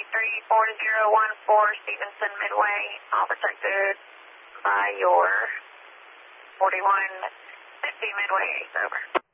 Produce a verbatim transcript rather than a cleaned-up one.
three four zero one four Stevenson Midway, all protected by your forty-one fifty Midway, over.